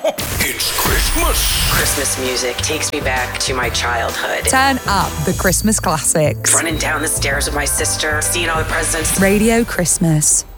It's Christmas. Christmas music takes me back to my childhood. Turn up the Christmas classics. Running down the stairs with my sister, seeing all the presents. Radio Christmas.